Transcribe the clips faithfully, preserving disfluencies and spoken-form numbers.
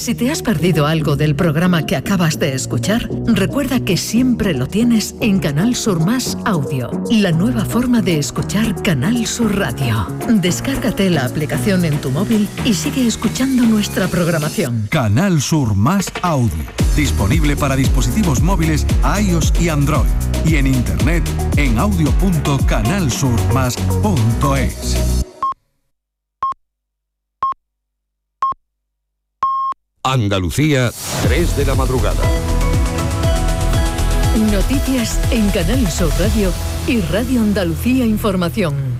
Si te has perdido algo del programa que acabas de escuchar, recuerda que siempre lo tienes en Canal Sur Más Audio, la nueva forma de escuchar Canal Sur Radio. Descárgate la aplicación en tu móvil y sigue escuchando nuestra programación. Canal Sur Más Audio, disponible para dispositivos móviles iOS y Android, y en internet en audio punto canal sur más punto es. Andalucía, tres de la madrugada. Noticias en Canal Sur Radio y Radio Andalucía Información.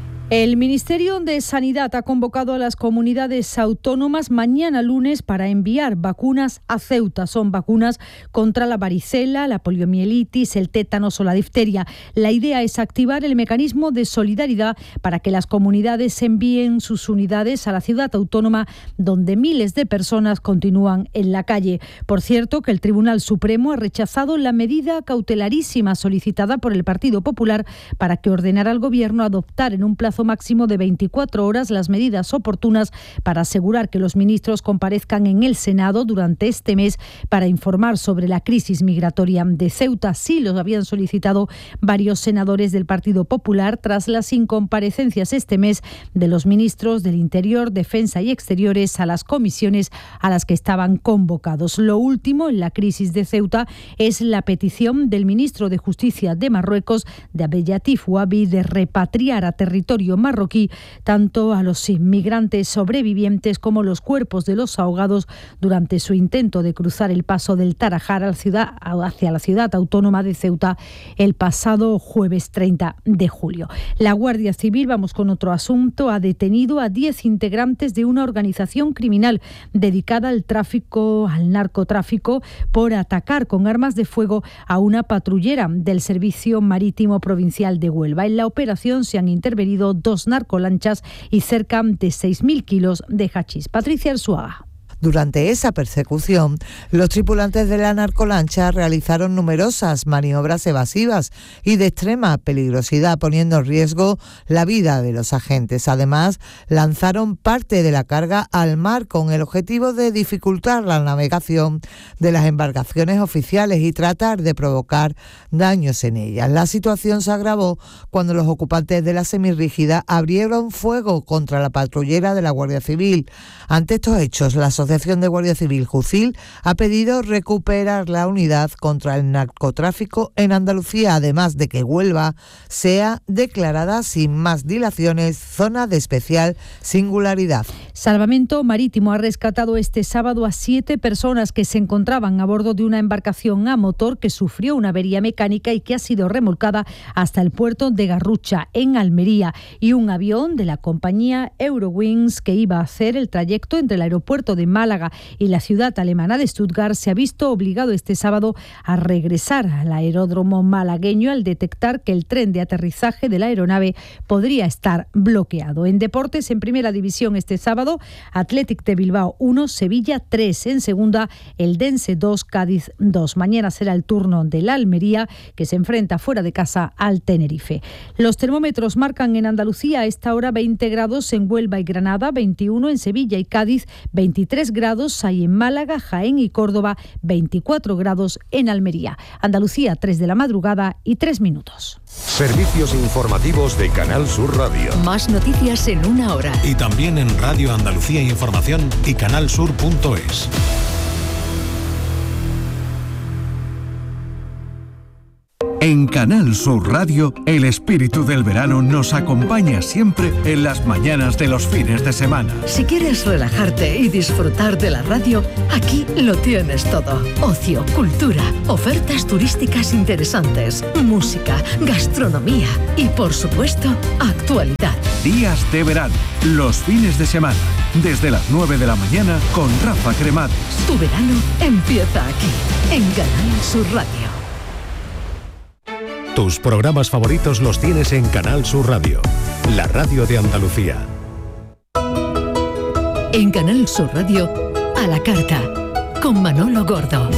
El Ministerio de Sanidad ha convocado a las comunidades autónomas mañana lunes para enviar vacunas a Ceuta. Son vacunas contra la varicela, la poliomielitis, el tétanos o la difteria. La idea es activar el mecanismo de solidaridad para que las comunidades envíen sus unidades a la ciudad autónoma, donde miles de personas continúan en la calle. Por cierto, que el Tribunal Supremo ha rechazado la medida cautelarísima solicitada por el Partido Popular para que ordenara al Gobierno adoptar en un plazo máximo de veinticuatro horas las medidas oportunas para asegurar que los ministros comparezcan en el Senado durante este mes para informar sobre la crisis migratoria de Ceuta. Sí los habían solicitado varios senadores del Partido Popular tras las incomparecencias este mes de los ministros del Interior, Defensa y Exteriores a las comisiones a las que estaban convocados. Lo último en la crisis de Ceuta es la petición del ministro de Justicia de Marruecos, de Abdellatif Ouabi, de repatriar a territorio marroquí tanto a los inmigrantes sobrevivientes como los cuerpos de los ahogados durante su intento de cruzar el paso del Tarajal a la ciudad, hacia la ciudad autónoma de Ceuta el pasado jueves treinta de julio. La Guardia Civil, vamos con otro asunto, ha detenido a diez integrantes de una organización criminal dedicada al tráfico, al narcotráfico, por atacar con armas de fuego a una patrullera del Servicio Marítimo Provincial de Huelva. En la operación se han intervenido dos narcolanchas y cerca de seis mil kilos de hachís. Patricia Arzuaga. Durante esa persecución, los tripulantes de la narcolancha realizaron numerosas maniobras evasivas y de extrema peligrosidad, poniendo en riesgo la vida de los agentes. Además, lanzaron parte de la carga al mar con el objetivo de dificultar la navegación de las embarcaciones oficiales y tratar de provocar daños en ellas. La situación se agravó cuando los ocupantes de la semirrígida abrieron fuego contra la patrullera de la Guardia Civil. Ante estos hechos, la La Asociación de Guardia Civil Jucil ha pedido recuperar la unidad contra el narcotráfico en Andalucía, además de que Huelva sea declarada sin más dilaciones zona de especial singularidad. Salvamento Marítimo ha rescatado este sábado a siete personas que se encontraban a bordo de una embarcación a motor que sufrió una avería mecánica y que ha sido remolcada hasta el puerto de Garrucha, en Almería, y un avión de la compañía Eurowings que iba a hacer el trayecto entre el aeropuerto de Málaga y la ciudad alemana de Stuttgart se ha visto obligado este sábado a regresar al aeródromo malagueño al detectar que el tren de aterrizaje de la aeronave podría estar bloqueado. En deportes, en primera división este sábado, Athletic de Bilbao uno, Sevilla tres. En segunda, el Dense dos, Cádiz dos. Mañana será el turno de la Almería, que se enfrenta fuera de casa al Tenerife. Los termómetros marcan en Andalucía a esta hora veinte grados en Huelva y Granada, veintiuno en Sevilla y Cádiz, veintitrés grados hay en Málaga, Jaén y Córdoba, veinticuatro grados en Almería. Andalucía, tres de la madrugada y tres minutos. Servicios informativos de Canal Sur Radio. Más noticias en una hora. Y también en Radio Andalucía Información y canalsur punto es. En Canal Sur Radio, el espíritu del verano nos acompaña siempre en las mañanas de los fines de semana. Si quieres relajarte y disfrutar de la radio, aquí lo tienes todo. Ocio, cultura, ofertas turísticas interesantes, música, gastronomía y, por supuesto, actualidad. Días de verano, los fines de semana, desde las nueve de la mañana con Rafa Cremades. Tu verano empieza aquí, en Canal Sur Radio. Tus programas favoritos los tienes en Canal Sur Radio, la radio de Andalucía. En Canal Sur Radio, a la carta, con Manolo Gordo.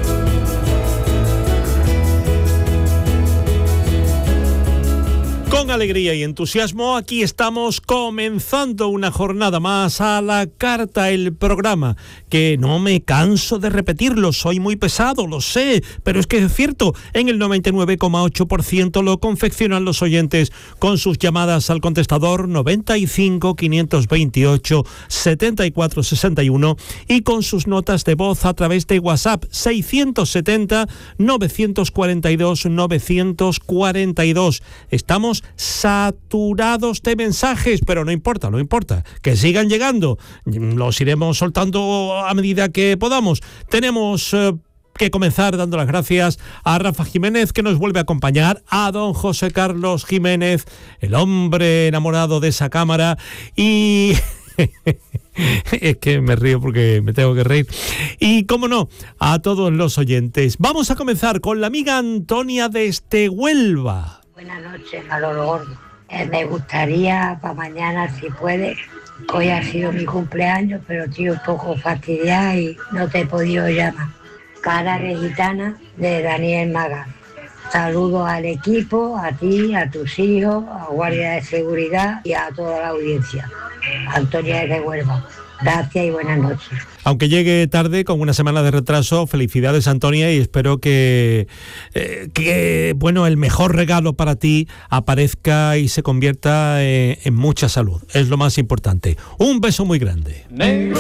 Con Con alegría y entusiasmo, aquí estamos comenzando una jornada más a la carta, el programa, que no me canso de repetirlo, soy muy pesado, lo sé, pero es que es cierto, en el noventa y nueve coma ocho por ciento lo confeccionan los oyentes con sus llamadas al contestador noventa y cinco, quinientos veintiocho, setenta y cuatro sesenta y uno y con sus notas de voz a través de WhatsApp seiscientos setenta, novecientos cuarenta y dos, novecientos cuarenta y dos. Estamos saturados de mensajes, pero no importa, no importa, que sigan llegando, los iremos soltando a medida que podamos. Tenemos eh, que comenzar dando las gracias a Rafa Jiménez, que nos vuelve a acompañar, a don José Carlos Jiménez, el hombre enamorado de esa cámara, y es que me río porque me tengo que reír. Y cómo no, a todos los oyentes. Vamos a comenzar con la amiga Antonia desde Huelva. Buenas noches, Manolo Gordo. Eh, me gustaría para mañana, si puede. Hoy ha sido mi cumpleaños, pero estoy un poco fastidiada y no te he podido llamar. Cara de gitana de Daniel Maga. Saludos al equipo, a ti, a tus hijos, a Guardia de Seguridad y a toda la audiencia. Antonia de Huelva. Gracias y buenas noches. Aunque llegue tarde, con una semana de retraso, felicidades, Antonia, y espero que, eh, que bueno, el mejor regalo para ti aparezca y se convierta en, en mucha salud. Es lo más importante. Un beso muy grande. Negro.